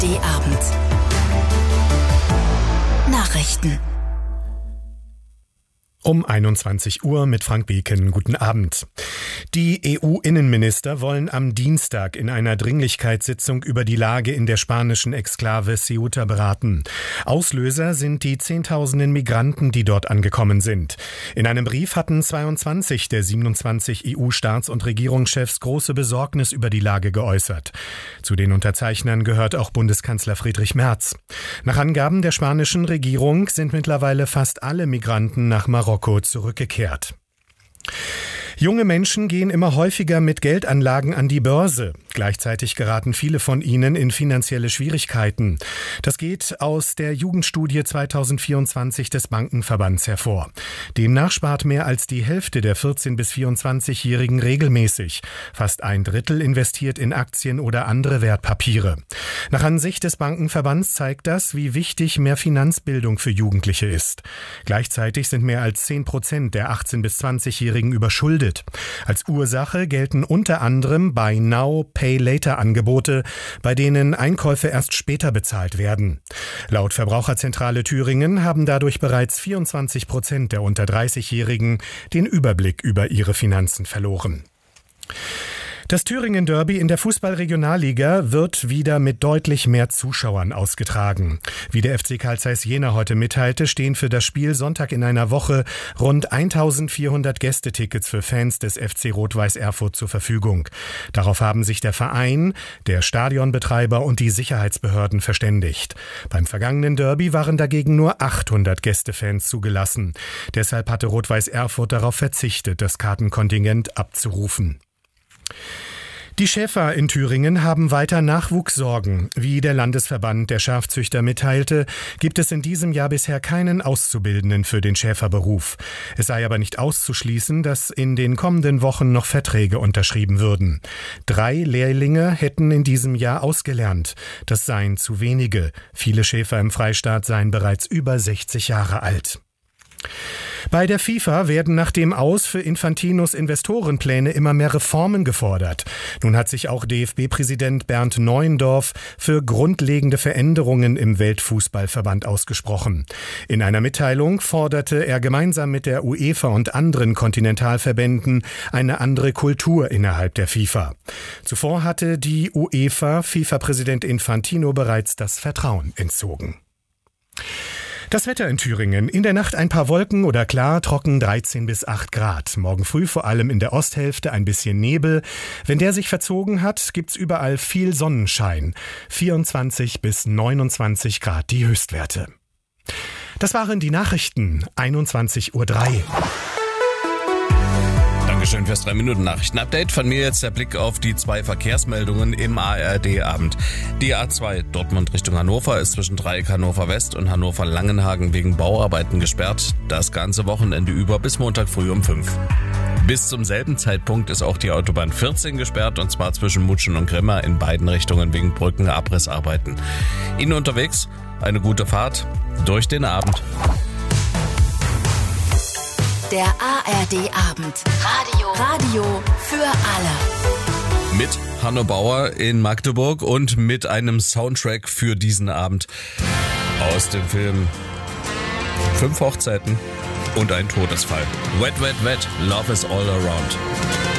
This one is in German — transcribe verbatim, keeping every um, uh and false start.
D-Abend. Nachrichten. Um einundzwanzig Uhr mit Frank Beken. Guten Abend. Die E U-Innenminister wollen am Dienstag in einer Dringlichkeitssitzung über die Lage in der spanischen Exklave Ceuta beraten. Auslöser sind die Zehntausenden Migranten, die dort angekommen sind. In einem Brief hatten zweiundzwanzig der siebenundzwanzig E U-Staats- und Regierungschefs große Besorgnis über die Lage geäußert. Zu den Unterzeichnern gehört auch Bundeskanzler Friedrich Merz. Nach Angaben der spanischen Regierung sind mittlerweile fast alle Migranten nach Marokko zurückgekehrt. Junge Menschen gehen immer häufiger mit Geldanlagen an die Börse. Gleichzeitig geraten viele von ihnen in finanzielle Schwierigkeiten. Das geht aus der Jugendstudie zweitausendvierundzwanzig des Bankenverbands hervor. Demnach spart mehr als die Hälfte der vierzehn- bis vierundzwanzigjährigen regelmäßig. Fast ein Drittel investiert in Aktien oder andere Wertpapiere. Nach Ansicht des Bankenverbands zeigt das, wie wichtig mehr Finanzbildung für Jugendliche ist. Gleichzeitig sind mehr als zehn Prozent der achtzehn- bis zwanzigjährigen überschuldet. Als Ursache gelten unter anderem Buy Now, Pay Later Angebote, bei denen Einkäufe erst später bezahlt werden. Laut Verbraucherzentrale Thüringen haben dadurch bereits vierundzwanzig Prozent der unter dreißigjährigen den Überblick über ihre Finanzen verloren. Das Thüringen-Derby in der Fußball-Regionalliga wird wieder mit deutlich mehr Zuschauern ausgetragen. Wie der F C Carl Zeiss Jena heute mitteilte, stehen für das Spiel Sonntag in einer Woche rund eintausendvierhundert Gästetickets für Fans des F C Rot-Weiß Erfurt zur Verfügung. Darauf haben sich der Verein, der Stadionbetreiber und die Sicherheitsbehörden verständigt. Beim vergangenen Derby waren dagegen nur achthundert Gästefans zugelassen. Deshalb hatte Rot-Weiß Erfurt darauf verzichtet, das Kartenkontingent abzurufen. Die Schäfer in Thüringen haben weiter Nachwuchssorgen. Wie der Landesverband der Schafzüchter mitteilte, gibt es in diesem Jahr bisher keinen Auszubildenden für den Schäferberuf. Es sei aber nicht auszuschließen, dass in den kommenden Wochen noch Verträge unterschrieben würden. Drei Lehrlinge hätten in diesem Jahr ausgelernt. Das seien zu wenige. Viele Schäfer im Freistaat seien bereits über sechzig Jahre alt. Bei der FIFA werden nach dem Aus für Infantinos Investorenpläne immer mehr Reformen gefordert. Nun hat sich auch D F B-Präsident Bernd Neuendorf für grundlegende Veränderungen im Weltfußballverband ausgesprochen. In einer Mitteilung forderte er gemeinsam mit der UEFA und anderen Kontinentalverbänden eine andere Kultur innerhalb der FIFA. Zuvor hatte die UEFA FIFA-Präsident Infantino bereits das Vertrauen entzogen. Das Wetter in Thüringen. In der Nacht ein paar Wolken oder klar, trocken dreizehn bis acht Grad. Morgen früh vor allem in der Osthälfte ein bisschen Nebel. Wenn der sich verzogen hat, gibt's überall viel Sonnenschein. vierundzwanzig bis neunundzwanzig Grad die Höchstwerte. Das waren die Nachrichten. einundzwanzig Uhr drei. Dankeschön fürs drei Minuten Nachrichten-Update. Von mir jetzt der Blick auf die zwei Verkehrsmeldungen im A R D-Abend. Die A zwei Dortmund Richtung Hannover ist zwischen Dreieck Hannover West und Hannover Langenhagen wegen Bauarbeiten gesperrt. Das ganze Wochenende über bis Montag früh um fünf. Bis zum selben Zeitpunkt ist auch die Autobahn vierzehn gesperrt, und zwar zwischen Mutschen und Grimma in beiden Richtungen wegen Brückenabrissarbeiten. Ihnen unterwegs eine gute Fahrt durch den Abend. Der A R D-Abend. Radio. Radio für alle. Mit Hanno Bauer in Magdeburg und mit einem Soundtrack für diesen Abend aus dem Film Fünf Hochzeiten und ein Todesfall. Wet, wet, wet, love is all around.